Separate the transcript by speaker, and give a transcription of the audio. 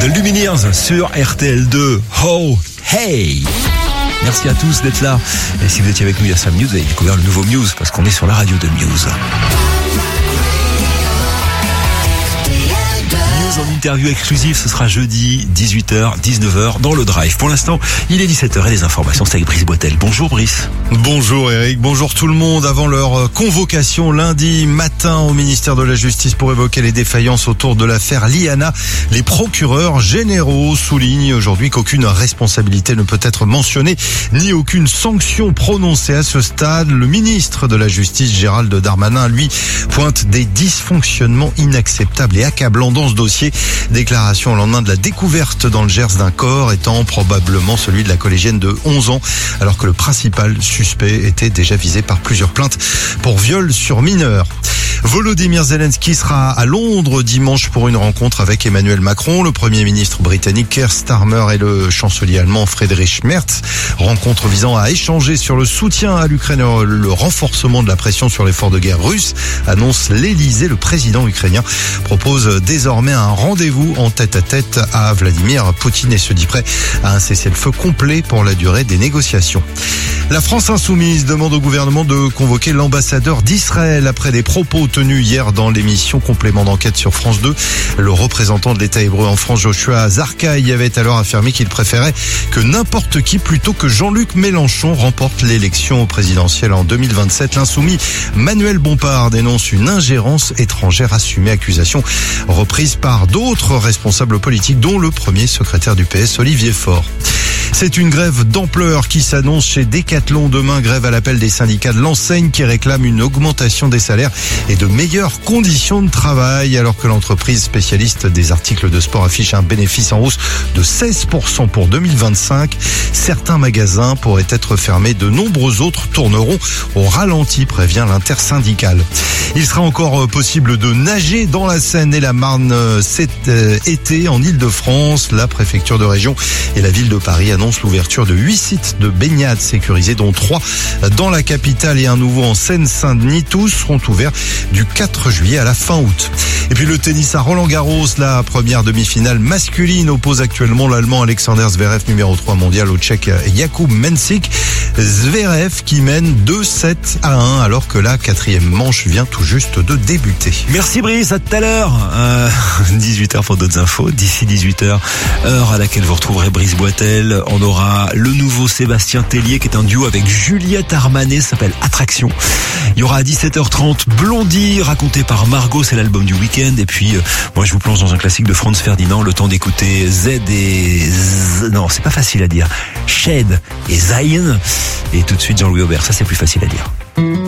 Speaker 1: de Lumineers sur RTL2. Oh, hey! Merci à tous d'être là. Et si vous étiez avec nous il y a 5 minutes, vous avez découvert le nouveau Muse, parce qu'on est sur la radio de Muse. En interview exclusive, ce sera jeudi 18h, 19h dans le Drive. Pour l'instant, il est 17h et les informations, c'est avec Brice Boitel. Bonjour Brice.
Speaker 2: Bonjour Eric, bonjour tout le monde. Avant leur convocation lundi matin au ministère de la Justice pour évoquer les défaillances autour de l'affaire Liana, les procureurs généraux soulignent aujourd'hui qu'aucune responsabilité ne peut être mentionnée, ni aucune sanction prononcée à ce stade. Le ministre de la Justice, Gérald Darmanin, lui, pointe des dysfonctionnements inacceptables et accablants dans ce dossier. Déclaration au lendemain de la découverte dans le Gers d'un corps étant probablement celui de la collégienne de 11 ans, alors que le principal suspect était déjà visé par plusieurs plaintes pour viol sur mineur. Volodymyr Zelensky sera à Londres dimanche pour une rencontre avec Emmanuel Macron, le Premier ministre britannique Keir Starmer et le chancelier allemand Friedrich Merz. Rencontre visant à échanger sur le soutien à l'Ukraine et le renforcement de la pression sur l'effort de guerre russe, annonce l'Elysée. Le président ukrainien propose désormais un rendez-vous en tête-à-tête à Vladimir Poutine et se dit prêt à un cessez-le-feu complet pour la durée des négociations. La France insoumise demande au gouvernement de convoquer l'ambassadeur d'Israël après des propos tenus hier dans l'émission Complément d'enquête sur France 2. Le représentant de l'État hébreu en France, Joshua Zarkaï, avait alors affirmé qu'il préférait que n'importe qui plutôt que Jean-Luc Mélenchon remporte l'élection présidentielle en 2027. L'insoumis Manuel Bompard dénonce une ingérence étrangère assumée, accusation reprise par d'autres responsables politiques, dont le premier secrétaire du PS, Olivier Faure. C'est une grève d'ampleur qui s'annonce chez Decathlon demain, grève à l'appel des syndicats de l'enseigne qui réclament une augmentation des salaires et de meilleures conditions de travail, alors que l'entreprise spécialiste des articles de sport affiche un bénéfice en hausse de 16% pour 2025. Certains magasins pourraient être fermés, de nombreux autres tourneront au ralenti, prévient l'intersyndicale. Il sera encore possible de nager dans la Seine et la Marne cet été en Île-de-France. La préfecture de région et la ville de Paris annoncent l'ouverture de 8 sites de baignade sécurisés, dont 3 dans la capitale et un nouveau en Seine-Saint-Denis. Tous seront ouverts du 4 juillet à la fin août. Et puis le tennis à Roland-Garros, la première demi-finale masculine oppose actuellement l'Allemand Alexander Zverev, numéro 3 mondial, au Tchèque Jakub Mensik. Zverev qui mène 2-7 à 1 alors que la 4e manche vient tout juste de débuter.
Speaker 1: Merci Brice, à tout à l'heure. 18h pour d'autres infos. D'ici 18h, heure à laquelle vous retrouverez Brice Boitel. On aura le nouveau Sébastien Tellier qui est un duo avec Juliette Armanet, ça s'appelle Attraction. Il y aura à 17h30 Blondie, raconté par Margot, c'est l'album du week-end. Et puis, moi je vous plonge dans un classique de Franz Ferdinand, le temps d'écouter non, c'est pas facile à dire, Shed et Zayn. Et tout de suite Jean-Louis Aubert, ça c'est plus facile à dire.